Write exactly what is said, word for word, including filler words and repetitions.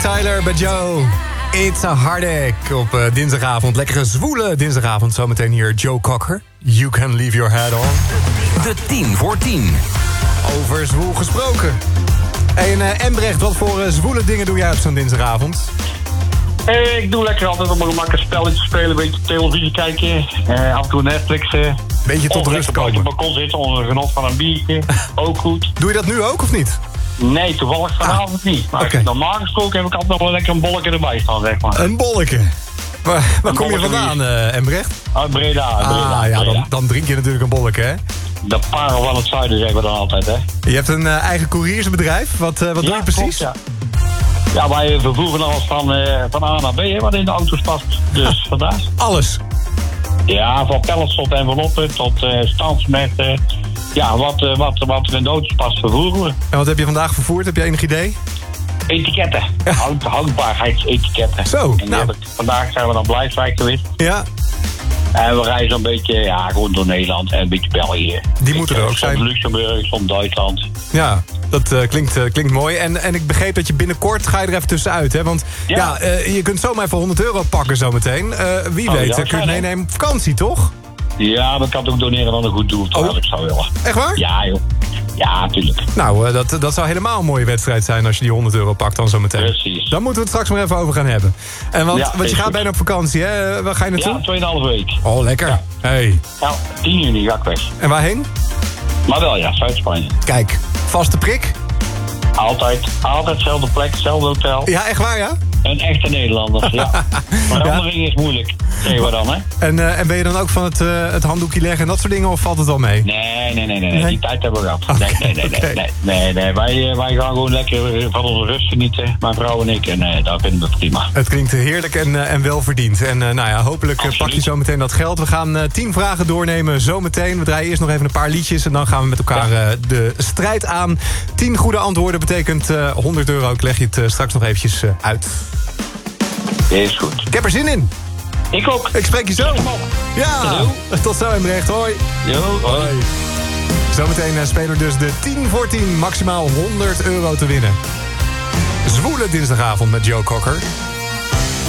Tyler bij Joe. It's a Heartache op uh, dinsdagavond. Lekkere zwoele dinsdagavond. Zometeen hier Joe Cocker. You can leave your head on. De tien voor tien. Over zwoel gesproken. Hey, en uh, Embrecht, wat voor uh, zwoele dingen doe jij op zo'n dinsdagavond? Hey, ik doe lekker altijd op mijn gemak een spelletje spelen, een beetje televisie kijken. Uh, af en toe Netflixen. Beetje tot rust komen. Op het balkon zitten onder genot van een biertje. Ook goed. Doe je dat nu ook of niet? Nee, toevallig vanavond ah, niet. Maar okay. Normaal gesproken heb ik altijd nog wel lekker een bolletje erbij staan, zeg maar. Een bolletje? Waar, waar kom je vandaan, uh, Embrecht? Uit Breda. Breda ah, ja, dan, dan drink je natuurlijk een bolletje, hè? De parel van het zuiden, zeggen we dan altijd, hè? Je hebt een uh, eigen couriersbedrijf. Wat, uh, wat ja, doe je precies? Klopt, ja. ja, wij vervoeren alles van, uh, van A naar B, hè, wat in de auto's past. Dus vandaar. Alles? Ja, van pallets tot enveloppen, tot uh, stands met... Uh, ja, wat, uh, wat, wat er in de auto's past vervoeren we. En wat heb je vandaag vervoerd? Heb je enig idee? Etiketten. Ja. Houd, houdbaarheidsetiketten. Zo, en nou. ik, vandaag zijn we naar Blijswijk geweest. Ja. En we rijden zo'n beetje, ja, gewoon door Nederland en een beetje België. Die ik, moeten er ook zijn. Soms Luxemburg, soms Duitsland. Ja, dat uh, klinkt, uh, klinkt mooi. En, en ik begreep dat je binnenkort ga je er even tussenuit, hè? Want ja, ja uh, je kunt zomaar even honderd euro pakken zometeen. Uh, wie oh, weet, ja, kun je het meenemen op vakantie, toch? Ja, dat kan het ook doneren aan een goed doel, terwijl oh. ik zou willen. Echt waar? Ja, joh. Ja, tuurlijk. Nou, uh, dat, dat zou helemaal een mooie wedstrijd zijn als je die honderd euro pakt dan zometeen. Precies. Dan moeten we het straks maar even over gaan hebben. En want, ja, want je gaat goed. bijna op vakantie, hè? Waar ga je naartoe? Ja, tweeënhalve week. Oh, lekker. Ja. Hey. Ja, tien juni ga ik weg. En waarheen? Maar wel, ja, Zuid-Spanje. Kijk, vaste prik? Altijd. Altijd dezelfde plek, hetzelfde hotel. Ja, echt waar, ja? Een echte Nederlander, ja. Verandering ja. is moeilijk, zeggen we dan, hè. En, uh, en ben je dan ook van het, uh, het handdoekje leggen en dat soort dingen, of valt het wel mee? Nee, nee, nee, nee, nee. die tijd hebben we gehad. Okay. Nee, nee, nee, okay. nee, nee, nee, nee. Wij, uh, wij gaan gewoon lekker van onze rust genieten, mijn vrouw en ik, en uh, dat vinden we prima. Het klinkt heerlijk en, uh, en welverdiend. En uh, nou ja, hopelijk uh, pak je zo meteen dat geld. We gaan uh, tien vragen doornemen zometeen. We draaien eerst nog even een paar liedjes en dan gaan we met elkaar uh, de strijd aan. tien goede antwoorden betekent uh, honderd euro. Ik leg je het uh, straks nog eventjes uh, uit. Is goed. Ik heb er zin in. Ik ook. Ik spreek je zo. Ja. Hallo. Tot zo, Embrecht. Hoi. Jo, hoi. hoi. Zometeen uh, spelen we dus de tien voor tien. Maximaal honderd euro te winnen. Zwoele dinsdagavond met Joe Cocker.